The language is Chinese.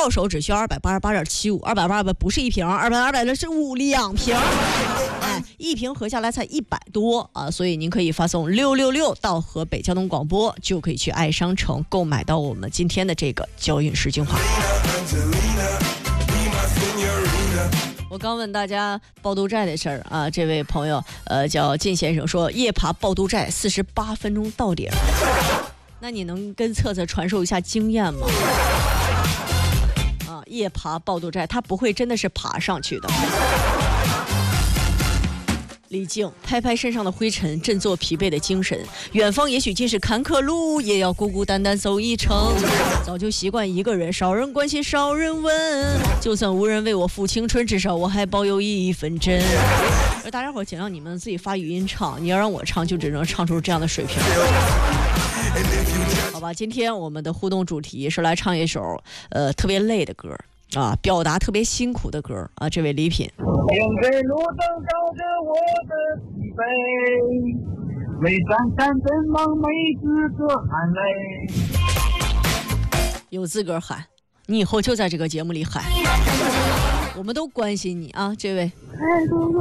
到手只需要288.75，288不是一瓶，200的是2瓶，哎，一瓶合下来才100多啊，所以您可以发送666到河北交通广播，就可以去爱商城购买到我们今天的这个娇韵诗精华。我刚问大家抱肚寨的事儿啊，这位朋友叫靳先生说夜爬抱肚寨48分钟到点，那你能跟策策传授一下经验吗？啊，夜爬抱肚寨他不会真的是爬上去的。李静拍拍身上的灰尘，振作疲惫的精神。远方也许尽是坎坷路，也要孤孤单单走一程。早就习惯一个人，少人关心少人问。就算无人为我付青春，至少我还保有一份真。而大家伙尽量你们自己发语音唱，你要让我唱，就只能唱出这样的水平。好吧，今天我们的互动主题是来唱一首特别累的歌。啊，表达特别辛苦的歌啊，这位礼品。 沿着路灯照着我的疲惫，每盏盏灯忙每次个喊累。 有资格喊，你以后就在这个节目里喊，我们都关心你啊，这位。